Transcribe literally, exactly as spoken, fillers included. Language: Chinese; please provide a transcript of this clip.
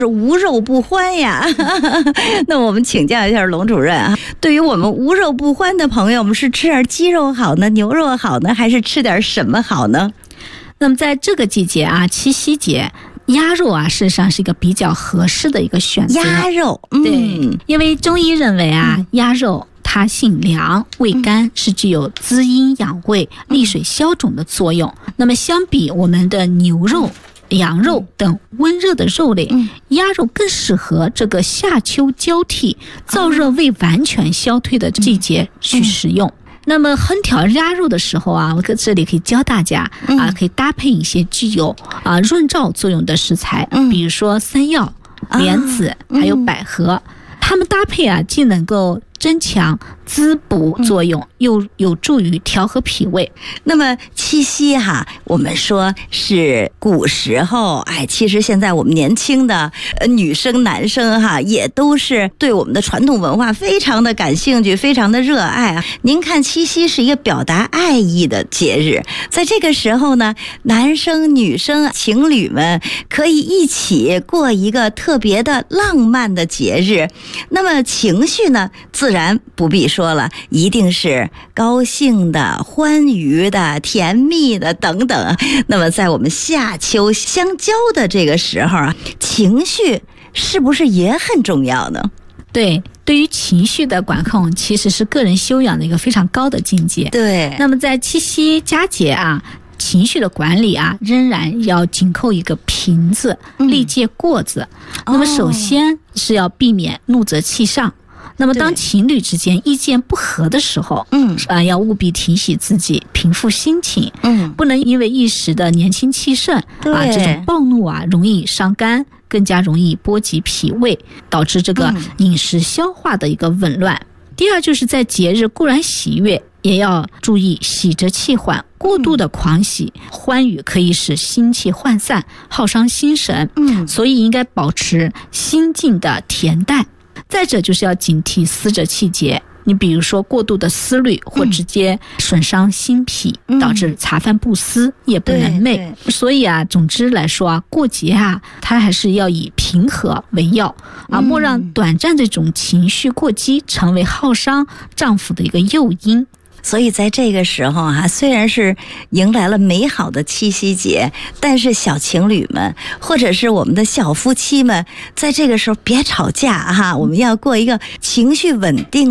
是无肉不欢呀。那我们请教一下龙主任啊，对于我们无肉不欢的朋友，我们是吃点鸡肉好呢，牛肉好呢，还是吃点什么好呢？ 那么在这个季节啊，七夕节，鸭肉啊，事实上是一个比较合适的一个选择。 鸭肉，嗯、 对，因为中医认为啊，嗯、鸭肉它性凉，味甘，嗯、是具有滋阴养胃、利水消肿的作用。嗯、那么相比我们的牛肉、嗯、羊肉等温热的肉类，嗯、鸭肉更适合这个夏秋交替、燥热未完全消退的季节去食用。嗯嗯那么烹调鸭肉的时候啊，我这里可以教大家啊，可以搭配一些具有啊润燥作用的食材，嗯、比如说山药、莲子，啊、还有百合，嗯、它们搭配啊，既能够增强滋补作用，嗯、又有助于调和脾胃。 那么七夕哈，我们说是古时候，哎，其实现在我们年轻的呃女生、男生哈，也都是对我们的传统文化非常的感兴趣，非常的热爱啊。您看，七夕是一个表达爱意的节日，在这个时候呢，男生、女生、情侣们可以一起过一个特别的浪漫的节日。那么情绪呢，自然不必说了，一定是高兴的、欢愉的、甜蜜的等等。那么在我们夏秋相交的这个时候啊，情绪是不是也很重要呢？ 对，对于情绪的管控，其实是个人修养的一个非常高的境界。 对， 那么在七夕佳节啊，情绪的管理啊，仍然要紧扣一个平字，力戒过字。嗯、那么首先是要避免怒则气上。那么当情侣之间意见不合的时候，嗯，啊，要务必提醒自己，平复心情，嗯，不能因为一时的年轻气盛啊，这种暴怒啊，容易伤肝，更加容易波及脾胃，导致这个饮食消化的一个紊乱。嗯、第二，就是在节日固然喜悦，也要注意喜则气缓，过度的狂喜、嗯、欢愉可以使心气涣散，耗伤心神。嗯，所以应该保持心境的恬淡。再者就是要警惕思者气结，你比如说过度的思虑或直接损伤心脾，嗯、导致茶饭不思，夜不能寐。所以啊，总之来说啊，过节啊，它还是要以平和为要啊，莫让短暂这种情绪过激成为耗伤丈夫的一个诱因。 所以在这个时候啊，虽然是迎来了美好的七夕节，但是小情侣们或者是我们的小夫妻们，在这个时候别吵架哈，我们要过一个情绪稳定